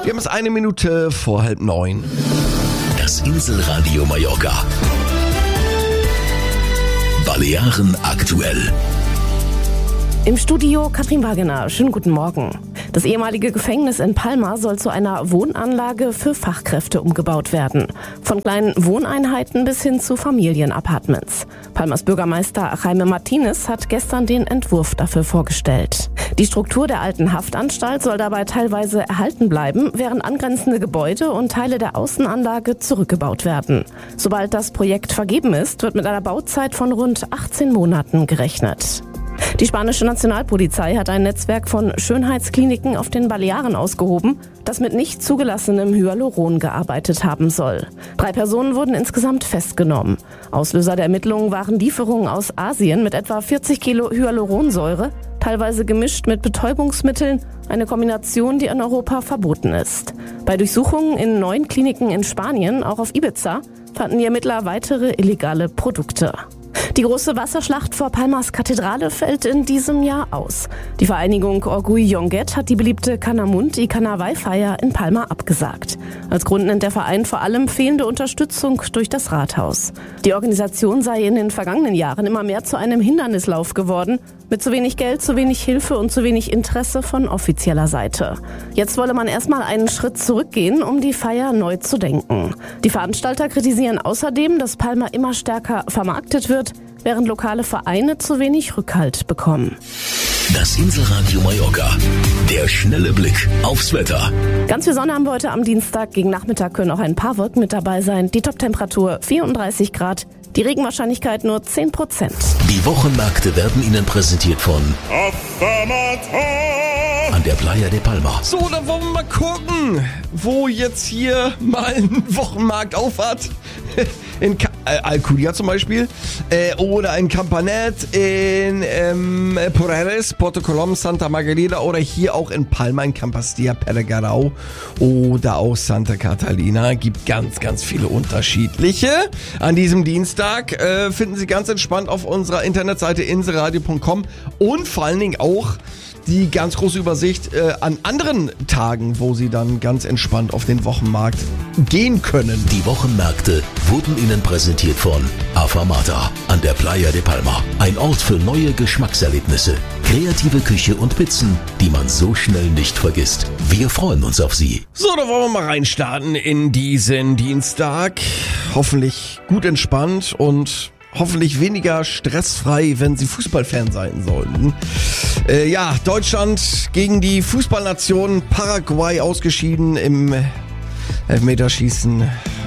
Wir haben es 1 Minute vor 8:30. Das Inselradio Mallorca. Balearen aktuell. Im Studio Katrin Wagener. Schönen guten Morgen. Das ehemalige Gefängnis in Palma soll zu einer Wohnanlage für Fachkräfte umgebaut werden. Von kleinen Wohneinheiten bis hin zu Familienapartments. Palmas Bürgermeister Jaime Martinez hat gestern den Entwurf dafür vorgestellt. Die Struktur der alten Haftanstalt soll dabei teilweise erhalten bleiben, während angrenzende Gebäude und Teile der Außenanlage zurückgebaut werden. Sobald das Projekt vergeben ist, wird mit einer Bauzeit von rund 18 Monaten gerechnet. Die spanische Nationalpolizei hat ein Netzwerk von Schönheitskliniken auf den Balearen ausgehoben, das mit nicht zugelassenem Hyaluron gearbeitet haben soll. 3 Personen wurden insgesamt festgenommen. Auslöser der Ermittlungen waren Lieferungen aus Asien mit etwa 40 Kilo Hyaluronsäure, teilweise gemischt mit Betäubungsmitteln, eine Kombination, die in Europa verboten ist. Bei Durchsuchungen in 9 Kliniken in Spanien, auch auf Ibiza, fanden die Ermittler weitere illegale Produkte. Die große Wasserschlacht vor Palmas Kathedrale fällt in diesem Jahr aus. Die Vereinigung Orgull Llonguet hat die beliebte Canamunt y Carnaval-Feier in Palma abgesagt. Als Grund nennt der Verein vor allem fehlende Unterstützung durch das Rathaus. Die Organisation sei in den vergangenen Jahren immer mehr zu einem Hindernislauf geworden, mit zu wenig Geld, zu wenig Hilfe und zu wenig Interesse von offizieller Seite. Jetzt wolle man erstmal einen Schritt zurückgehen, um die Feier neu zu denken. Die Veranstalter kritisieren außerdem, dass Palma immer stärker vermarktet wird, während lokale Vereine zu wenig Rückhalt bekommen. Das Inselradio Mallorca. Der schnelle Blick aufs Wetter. Ganz viel Sonne haben wir heute am Dienstag. Gegen Nachmittag können auch ein paar Wolken mit dabei sein. Die Toptemperatur 34 Grad. Die Regenwahrscheinlichkeit nur 10%. Die Wochenmärkte werden Ihnen präsentiert von an der Playa de Palma. So, dann wollen wir mal gucken, wo jetzt hier mal ein Wochenmarkt auf hat. In Alcudia zum Beispiel. Oder in Campanet, in Porreres, Porto Colom, Santa Margarida oder hier auch in Palma, in Campastia, Peregarau oder auch Santa Catalina. Gibt ganz, ganz viele unterschiedliche. An diesem Dienstag finden Sie ganz entspannt auf unserer Internetseite inselradio.com und vor allen Dingen auch die ganz große Übersicht an anderen Tagen, wo Sie dann ganz entspannt auf den Wochenmarkt gehen können. Die Wochenmärkte wurden Ihnen präsentiert von Afamata an der Playa de Palma. Ein Ort für neue Geschmackserlebnisse, kreative Küche und Pizzen, die man so schnell nicht vergisst. Wir freuen uns auf Sie. So, da wollen wir mal reinstarten in diesen Dienstag. Hoffentlich gut entspannt und hoffentlich weniger stressfrei, wenn Sie Fußballfan sein sollten. Deutschland gegen die Fußballnation Paraguay ausgeschieden im Elfmeterschießen.